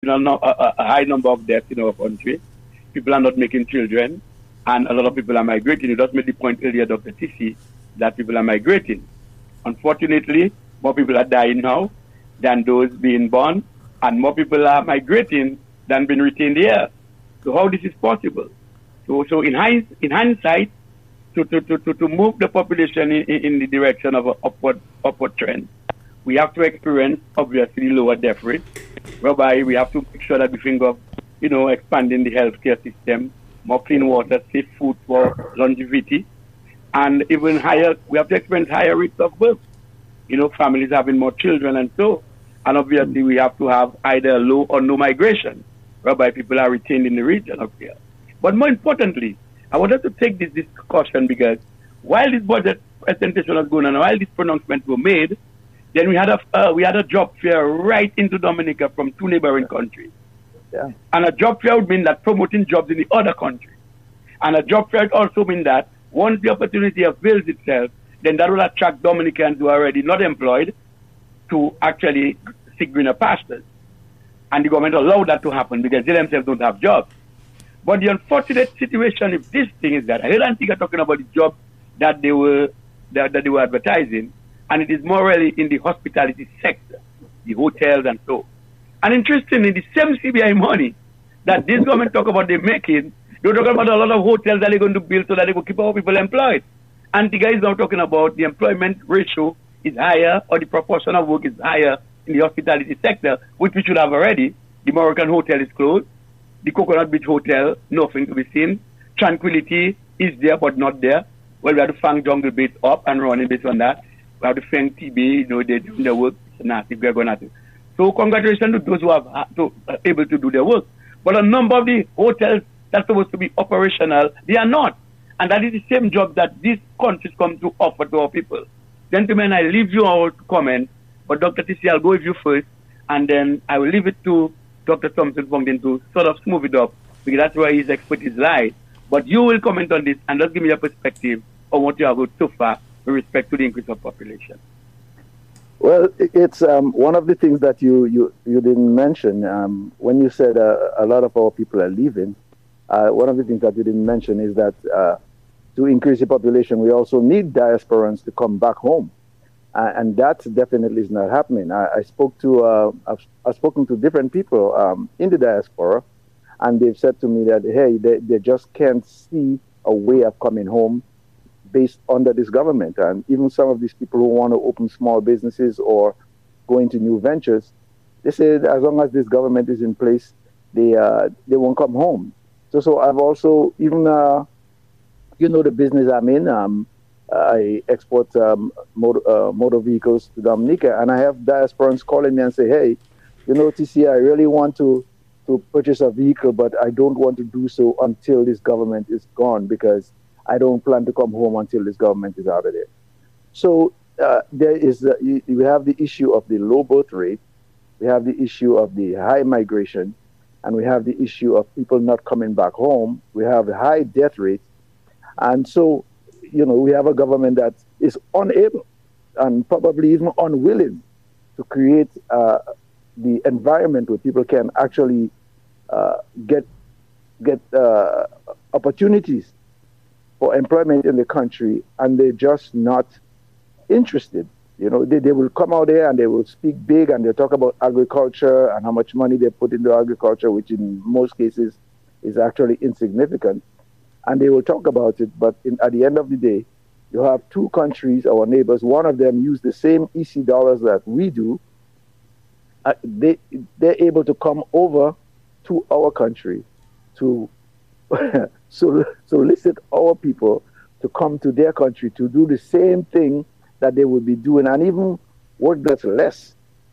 keeping a high number of deaths in our country. People are not making children, and a lot of people are migrating. You just made the point earlier, Dr. TC, that people are migrating. Unfortunately, more people are dying now than those being born, and more people are migrating than being retained here. So how this is possible? So in hindsight, to move the population in the direction of an upward trend, we have to experience obviously lower death rates, whereby we have to make sure that we think of, expanding the healthcare system, more clean water, safe food for longevity, and even higher, we have to experience higher rates of birth. Families having more children and so. And obviously we have to have either low or no migration, whereby people are retained in the region of here. But more importantly, I wanted to take this discussion because while this budget presentation was going on, while these pronouncements were made, then we had a job fair right into Dominica from 2 neighboring countries. Yeah. And a job fair would mean that promoting jobs in the other countries. And a job fair would also mean that once the opportunity avails itself, then that will attract Dominicans who are already not employed to actually seek greener pastures. And the government allowed that to happen because they themselves don't have jobs. But the unfortunate situation of this thing is that I heard Antigua talking about the jobs that they were advertising, and it is more really in the hospitality sector, the hotels and so. And interestingly, the same CBI money that this government talk about they're making, they're talking about a lot of hotels that they're going to build so that they will keep our people employed. Antigua is now talking about the employment ratio is higher, or the proportion of work is higher in the hospitality sector, which we should have already. The Moroccan hotel is closed. The Coconut Beach Hotel, nothing to be seen. Tranquility is there but not there. Well, we have to fang Jungle Base up and running based on that. We have to fang TB, they're doing their work. It's nasty, we're going to. So congratulations to those who are able to do their work. But a number of the hotels that's supposed to be operational, they are not. And that is the same job that these countries come to offer to our people. Gentlemen, I leave you all to comment, but Dr. TC, I'll go with you first, and then I will leave it to Dr. Thompson Fongden to sort of smooth it up, because that's where his expertise lies. But you will comment on this and just give me your perspective on what you have heard so far with respect to the increase of population. Well, it's one of the things that you didn't mention when you said a lot of our people are leaving. One of the things that you didn't mention is that to increase the population, we also need diasporans to come back home. And that definitely is not happening. I've spoken to different people in the diaspora, and they've said to me that, hey, they just can't see a way of coming home based under this government. And even some of these people who want to open small businesses or go into new ventures, they say that as long as this government is in place, they won't come home. So I've also, even, the business I'm in, I export motor vehicles to Dominica, and I have diasporans calling me and say, hey, TC, I really want to purchase a vehicle, but I don't want to do so until this government is gone, because I don't plan to come home until this government is out of there. So we have the issue of the low birth rate, we have the issue of the high migration, and we have the issue of people not coming back home. We have a high death rate. And so, we have a government that is unable and probably even unwilling to create the environment where people can actually get opportunities for employment in the country, and they're just not interested. They will come out there and they will speak big, and they'll talk about agriculture and how much money they put into agriculture, which in most cases is actually insignificant. And they will talk about it, but at the end of the day, you have two countries, our neighbors. One of them use the same EC dollars that we do. They're able to come over to our country to solicit our people to come to their country to do the same thing that they would be doing, and even work that's less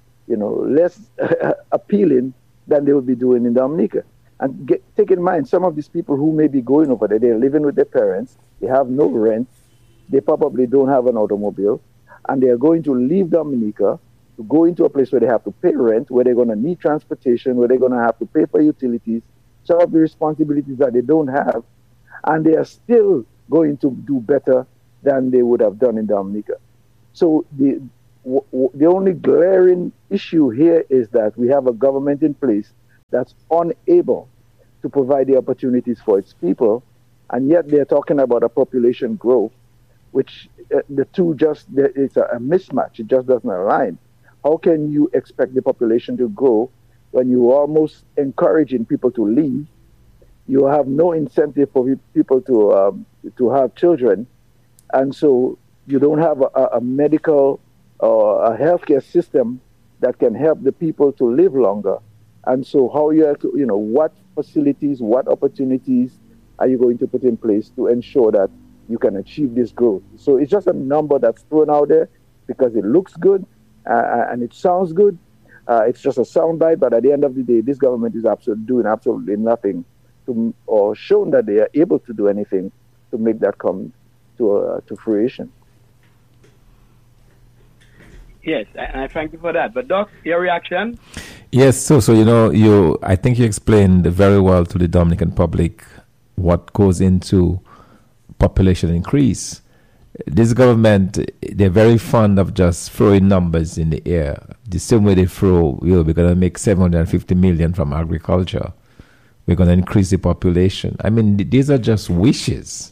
appealing than they would be doing in Dominica. And take in mind, some of these people who may be going over there, they're living with their parents, they have no rent, they probably don't have an automobile, and they are going to leave Dominica to go into a place where they have to pay rent, where they're going to need transportation, where they're going to have to pay for utilities, some of the responsibilities that they don't have, and they are still going to do better than they would have done in Dominica. So the only glaring issue here is that we have a government in place that's unable to provide the opportunities for its people, and yet they're talking about a population growth, which the two it's a mismatch. It just doesn't align. How can you expect the population to grow when you're almost encouraging people to leave? You have no incentive for people to have children, and so you don't have a medical or a healthcare system that can help the people to live longer. And so how you have to, what facilities, what opportunities are you going to put in place to ensure that you can achieve this growth? So it's just a number that's thrown out there because it looks good and it sounds good. It's just a soundbite, but at the end of the day, this government is doing absolutely nothing or shown that they are able to do anything to make that come to fruition. Yes, and I thank you for that. But Doc, your reaction? Yes, so I think you explained very well to the Dominican public what goes into population increase. This government, they're very fond of just throwing numbers in the air. The same way they throw, we're going to make 750 million from agriculture. We're going to increase the population. I mean, these are just wishes.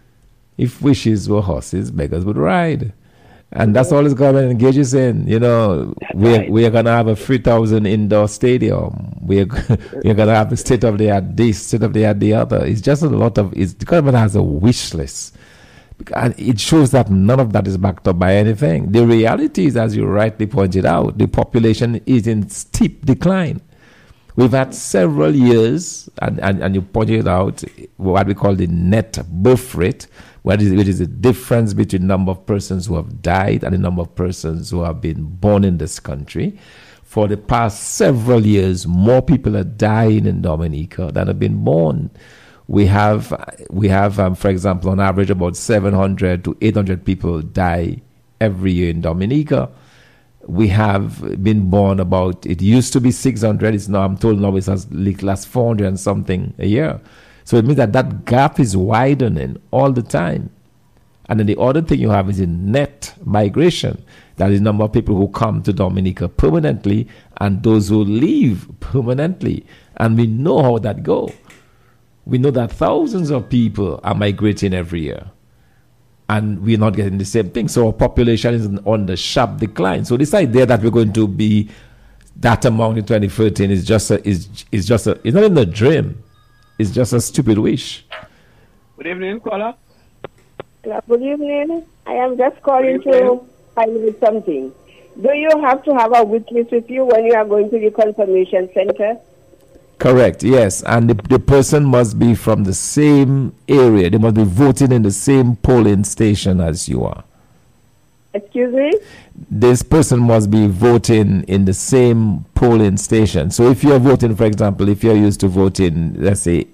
If wishes were horses, beggars would ride. And that's all this government engages in. We're going to have a 3,000 indoor stadium. We're going to have a state-of-the-art this, state-of-the-art the other. It's just a lot of... The government has a wish list. And it shows that none of that is backed up by anything. The reality is, as you rightly pointed out, the population is in steep decline. We've had several years, and you pointed out what we call the net birth rate, which is the difference between the number of persons who have died and the number of persons who have been born in this country. For the past several years, more people are dying in Dominica than have been born. We have, for example, on average, about 700 to 800 people die every year in Dominica. We have been born about, it used to be 600, it's now, I'm told now it's last 400 and something a year. So it means that gap is widening all the time. And then the other thing you have is in net migration. That is the number of people who come to Dominica permanently and those who leave permanently. And we know how that goes. We know that thousands of people are migrating every year. And we're not getting the same thing. So our population is on the sharp decline. So this idea that we're going to be that amount in 2013 is it's not even a dream. It's just a stupid wish. Good evening, caller. Good evening. I am just calling to find out something. Do you have to have a witness with you when you are going to the confirmation center? Correct, yes. And the person must be from the same area. They must be voting in the same polling station as you are. Excuse me? This person must be voting in the same polling station. So if you're voting, for example, if you're used to voting, let's say,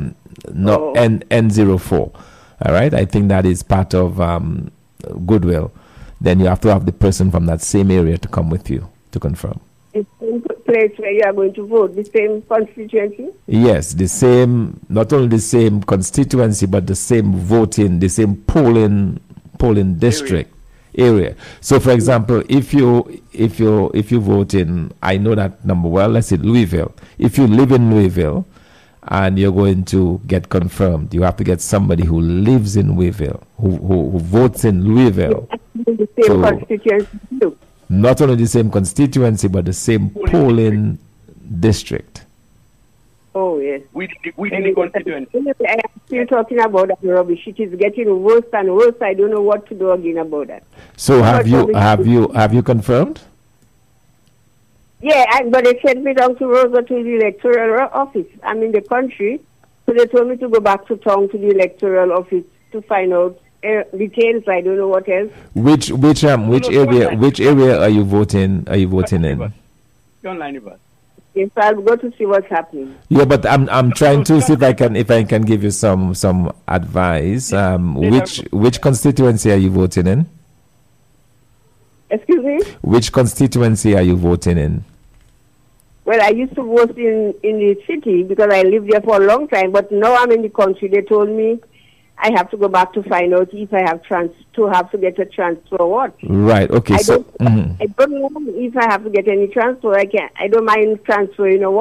N04, all right? I think that is part of Goodwill. Then you have to have the person from that same area to come with you to confirm. The same place where you are going to vote, the same constituency? Yes, the same, not only the same constituency, but the same voting, the same polling district area. So, for example, if you vote in, I know that number well, let's say Louisville. If you live in Louisville and you're going to get confirmed, you have to get somebody who lives in Louisville, who votes in Louisville. The same constituency too. Not only the same constituency, but the same polling district. Oh, yes. We the constituency. I am still talking about that rubbish. It is getting worse and worse. I don't know what to do again about that. So have you confirmed? Yeah, but they sent me down to Rosa to the electoral office. I'm in the country, so they told me to go back to town to the electoral office to find out details. I don't know what else. Which area are you voting? Are you voting in? Online, but. Yes, I'll go to see what's happening. Yeah, but I'm trying to see if I can give you some advice. Which constituency are you voting in? Excuse me? Which constituency are you voting in? Well, I used to vote in the city because I lived there for a long time, but now I'm in the country. They told me I have to go back to find out if I have to get a transfer or what. Right. Okay. I don't know if I have to get any transfer. I don't mind transferring or what.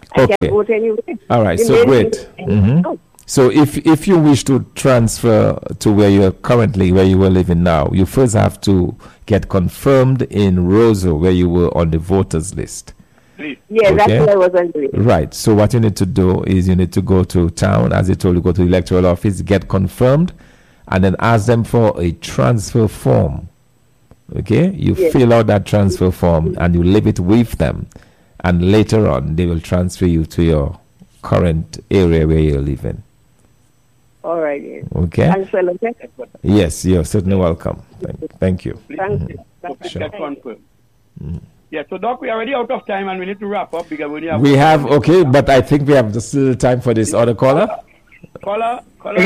I can vote anyway. All right, The so main great. thing is- Mhm. So if you wish to transfer to where you are currently, where you were living now, you first have to get confirmed in Roseau, where you were on the voters list. Please. Yeah, Okay. that's what I was doing. Right. So what you need to do is you need to go to town, as I told you, go to the electoral office, get confirmed, and then ask them for a transfer form. Okay? You Yes. fill out that transfer form and you leave it with them. And later on, they will transfer you to your current area where you're living. All right. Yes. Okay? Thanks a lot. Yes, you're certainly welcome. Thank you. Please. Thank you. So please Sure. get confirmed. Yeah, so Doc, we're already out of time and we need to wrap up because we only have... We have, okay, but I think we have just a little time for this other caller. Caller.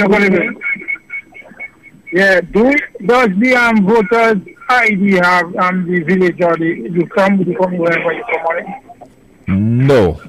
Yeah, does the voters ID have the village or you come wherever you come on?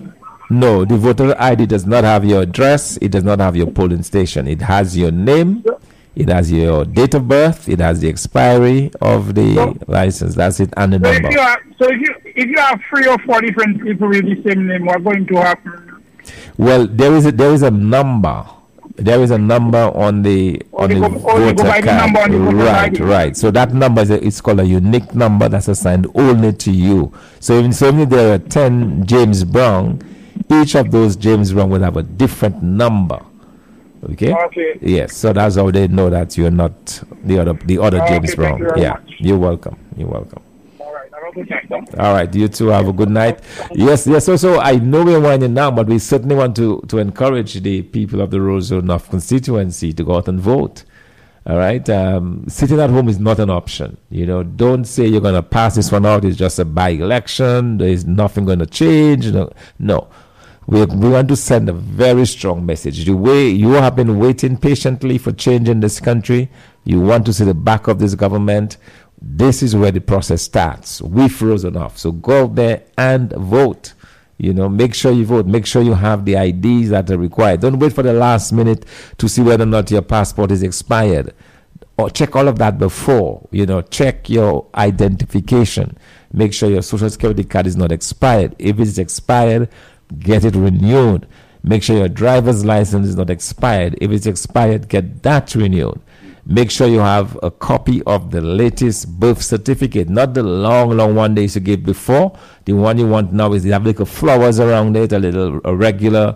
No, the voter ID does not have your address. It does not have your polling station. It has your name. It has your date of birth. It has the expiry of the license. That's it, and the So number. if you have 3 or 4 different people with the same name, what's going to happen? Well, there is a number. There is a number on the Only go voter by the card. number on the voter Right, ID. right. So that number is called a unique number that's assigned only to you. So even if there are 10 James Brown, each of those James Brown will have a different number. Okay. Okay. Yes. So that's how they know that you're not the other James Okay, Brown. thank you very Yeah. much. You're welcome. You're welcome. All right. Have a good night. All right, you two have a good night. Yes. So I know we're winding down, but we certainly want to encourage the people of the Roseau North constituency to go out and vote. All right. Sitting at home is not an option. Don't say you're going to pass this one out. It's just a by-election. There's nothing going to change. No. We want to send a very strong message. The way you have been waiting patiently for change in this country, you want to see the back of this government. This is where the process starts with Roseau North. So go out there and vote. Make sure you vote. Make sure you have the IDs that are required. Don't wait for the last minute to see whether or not your passport is expired. Or check all of that before. Check your identification. Make sure your social security card is not expired. If it's expired, get it renewed. Make sure your driver's license is not expired. If it's expired, get that renewed. Make sure you have a copy of the latest birth certificate, not the long one they used to give before. The one you want now is they have little flowers around it, a regular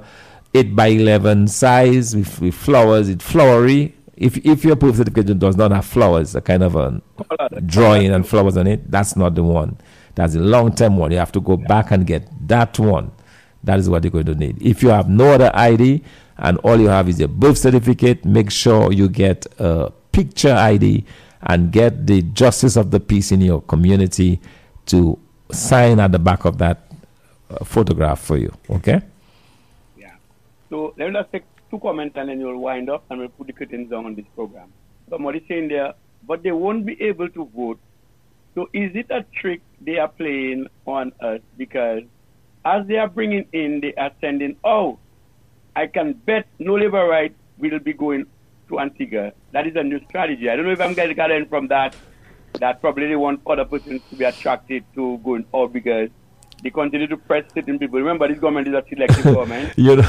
8x11 size with flowers. It's flowery. If your birth certificate does not have flowers, a kind of a drawing and flowers on it, that's not the one. That's a long-term one. You have to go back and get that one. That is what you're going to need. If you have no other ID and all you have is your birth certificate, make sure you get a picture ID and get the justice of the peace in your community to sign at the back of that photograph for you. Okay? Yeah. So let us take 2 comments and then you'll wind up and we'll put the curtains down on this program. Somebody saying there, but they won't be able to vote. So is it a trick they are playing on us? Because as they are bringing in, they are sending out. I can bet no labor right will be going to Antigua. That is a new strategy. I don't know if I'm getting from that probably they want other persons to be attracted to going out because they continue to press certain people. Remember, this government is a selective government.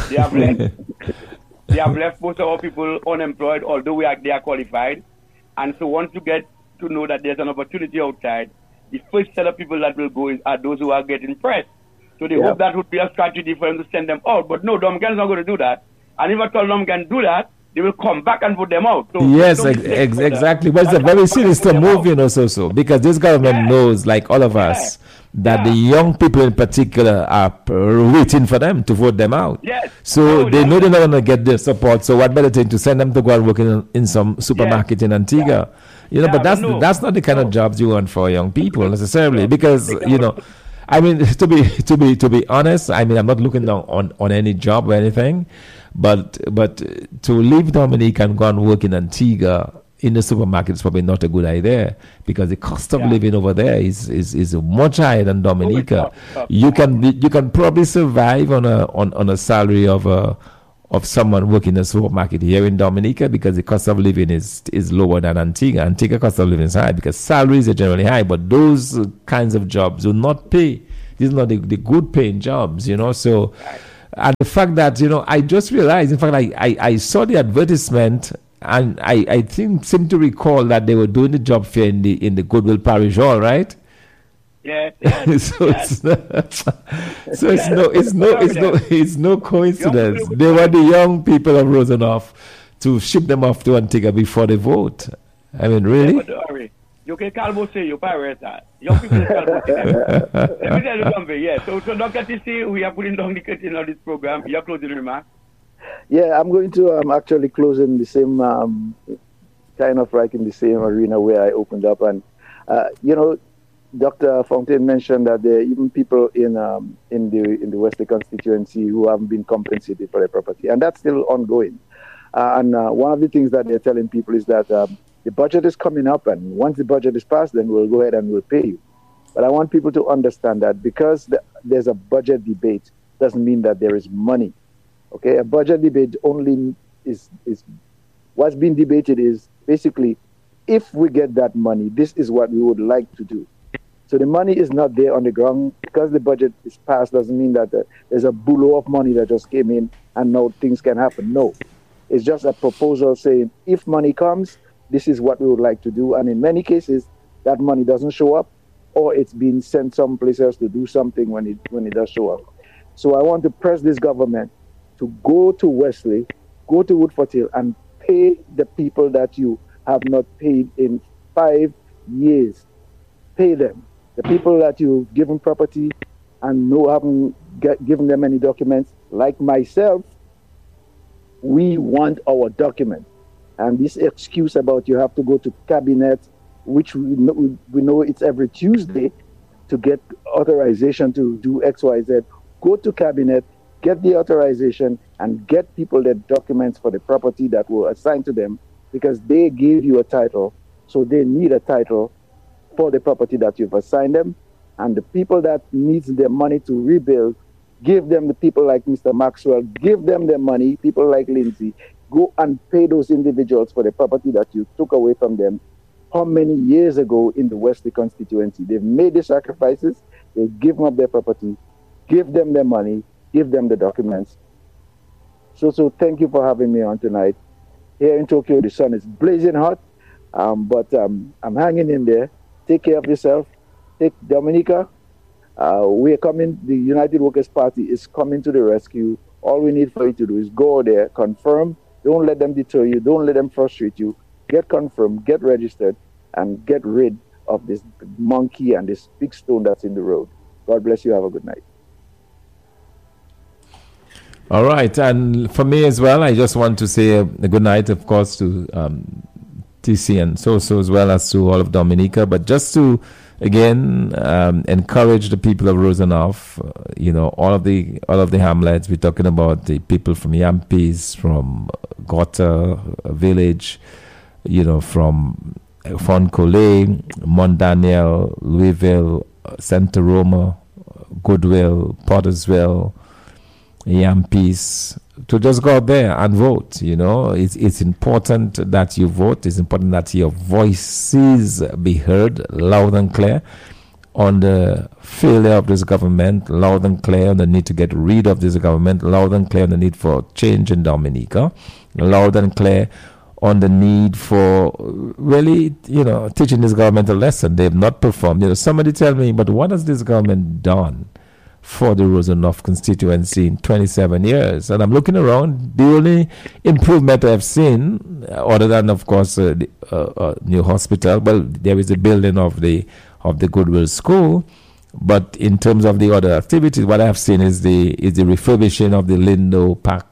They have left most of our people unemployed, although they are qualified. And so once you get to know that there's an opportunity outside, the first set of people that will go are those who are getting pressed. So they hope that would be a strategy for them to send them out. But no, Dominican's not going to do that. And if at all Dominican do that, they will come back and put them out. So yes, exactly. But it's a very sinister move, so because this government knows, like all of us, that the young people in particular are waiting for them to vote them out. Yes. So they know they're not going to get their support. So what better thing to send them to go and work in some supermarket in Antigua? But that's not the kind of jobs you want for young people necessarily, because I mean, to be honest, I mean, I'm not looking down on any job or anything, but to leave Dominique and go and work in Antigua in the supermarket is probably not a good idea, because the cost of living over there is much higher than Dominica. You can probably survive on a salary of someone working in a supermarket here in Dominica, because the cost of living is lower than Antigua. Antigua cost of living is high because salaries are generally high, but those kinds of jobs do not pay. These are not the good paying jobs, So And the fact that, I just realized, in fact, I saw the advertisement, and I seem to recall that they were doing the job fair in the Goodwill Parish Hall, right? Yeah. It's no coincidence. They were the young people of Rosenhoff to ship them off to Antigua before they vote. I mean, really? Yeah, don't worry. You can call say you pirate that. Young people call Let me tell you something. Yeah. So Dr. TC, we are putting down the curtain on this program. Your closing remarks. Yeah, I'm going to actually close in the same kind of like in the same arena where I opened up, and Dr. Fontaine mentioned that there are even people in the Wesley constituency who haven't been compensated for their property, and that's still ongoing. And one of the things that they're telling people is that the budget is coming up, and once the budget is passed, then we'll go ahead and we'll pay you. But I want people to understand that because there's a budget debate doesn't mean that there is money. Okay, a budget debate only is what's being debated is basically if we get that money, this is what we would like to do. So the money is not there on the ground. Because the budget is passed doesn't mean that there's a boulot of money that just came in and now things can happen. No, it's just a proposal saying if money comes, this is what we would like to do. And in many cases, that money doesn't show up, or it's been sent someplace else to do something when it does show up. So I want to press this government to go to Wesley, go to Woodford Hill, and pay the people that you have not paid in 5 years. Pay them. The people that you've given property and haven't given them any documents, like myself, we want our documents. And this excuse about you have to go to cabinet, which we know it's every Tuesday, to get authorization to do X, Y, Z. Go to cabinet, get the authorization, and get people the documents for the property that were assigned to them, because they gave you a title, so they need a title for the property that you've assigned them. And the people that needs their money to rebuild, give them the people like Mr. Maxwell, give them their money, people like Lindsay, go and pay those individuals for the property that you took away from them how many years ago in the Wesley constituency. They've made the sacrifices, they've given up their property, give them their money, give them the documents. So thank you for having me on tonight. Here in Tokyo, the sun is blazing hot, but I'm hanging in there. Take care of yourself. Take Dominica. We're coming. The United Workers' Party is coming to the rescue. All we need for you to do is go there, confirm. Don't let them deter you. Don't let them frustrate you. Get confirmed, get registered, and get rid of this monkey and this big stone that's in the road. God bless you. Have a good night. All right. And for me as well, I just want to say a good night, of course, to TC and so as well as to all of Dominica. But just to, again, encourage the people of Rosenhoff, all of the hamlets. We're talking about the people from Yampis, from Gotha Village, from Foncole, Mont Daniel, Louisville, Santa Roma, Goodwill, Pottersville, Yampis, to just go out there and vote. It's important that you vote. It's important that your voices be heard loud and clear on the failure of this government, loud and clear on the need to get rid of this government, loud and clear on the need for change in Dominica, loud and clear on the need for really, teaching this government a lesson. They have not performed. Somebody tell me, but what has this government done for the Rosenhoff constituency in 27 years? And I'm looking around. The only improvement I've seen, other than, of course, the new hospital, but there is a building of the Goodwill School. But in terms of the other activities, what I've seen is the refurbishing of the Lindo Park,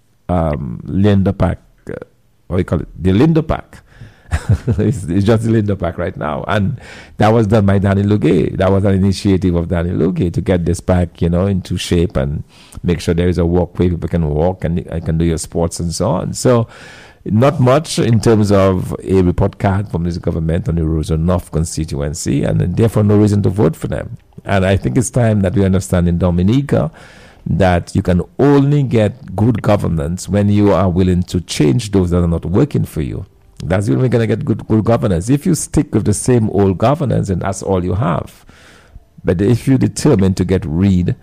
what do you call it? The Lindo Park. It's just the Lindo Park right now. And that was done by Danny Lugay. That was an initiative of Danny Lugay to get this park, into shape and make sure there is a walkway people can walk and can do your sports and so on. So not much in terms of a report card from this government on the Rosenhoff constituency, and therefore no reason to vote for them. And I think it's time that we understand in Dominica that you can only get good governance when you are willing to change those that are not working for you. That's when we're going to get good governance. If you stick with the same old governance, and that's all you have. But if you determine to get rid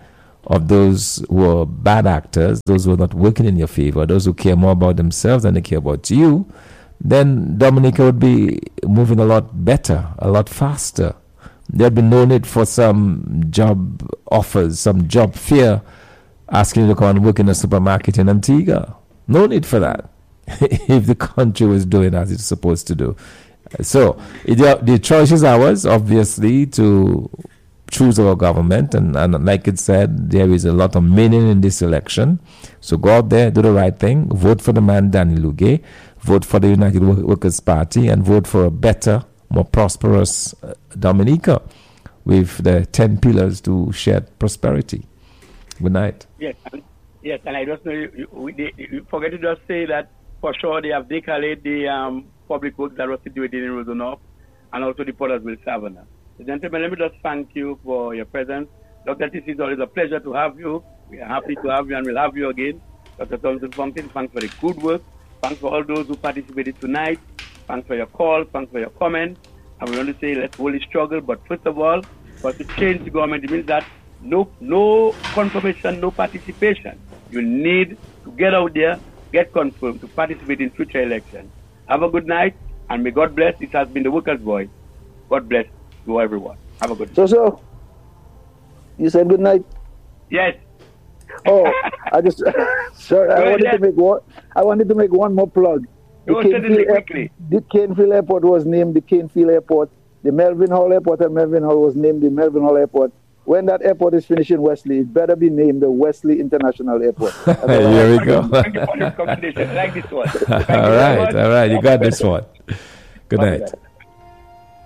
of those who are bad actors, those who are not working in your favor, those who care more about themselves than they care about you, then Dominica would be moving a lot better, a lot faster. There'd be no need for some job offers, some job fear asking you to come and work in a supermarket in Antigua. No need for that if the country was doing as it's supposed to do. So the choice is ours, obviously, to choose our government. And like it said, there is a lot of meaning in this election. So go out there, do the right thing, vote for the man Danny Lugay, vote for the United Workers' Party, and vote for a better, more prosperous Dominica with the 10 pillars to shared prosperity. Good night. Yes, and I just know you forget to just say that for sure they have declared the public works that was situated in Rosenhof and also the Pottersville Savannah. So, gentlemen, let me just thank you for your presence. Dr. T.C., it's always a pleasure to have you. We are happy to have you and we'll have you again. Dr. Thompson Fontaine, thanks for the good work. Thanks for all those who participated tonight. Thanks for your call. Thanks for your comments. And we want to say let's really struggle. But first of all, for to change the government, it means that no confirmation, no participation. You need to get out there, get confirmed to participate in future elections. Have a good night, and may God bless. This has been the Workers' Voice. God bless you everyone. Have a good night. So, you said good night? Yes. Oh, I just, sir, I wanted to make one more plug. The Canefield Airport was named the Canefield Airport. The Melvin Hall Airport and Melvin Hall was named the Melvin Hall Airport. When that airport is finished in Wesley, it better be named the Wesley International Airport. Here we go. Thank you for your commendation. I like this one. All right. You got this one. Good night.